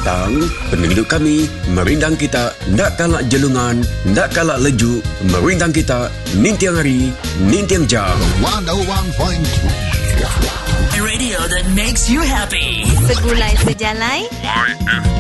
petang, penduduk kami merindang kita, nak kalak jelungan, nak kalak lejuk, merindang kita, nintiang hari, nintiang jam. 101.3 Radio that makes you happy. Segulai sejalai.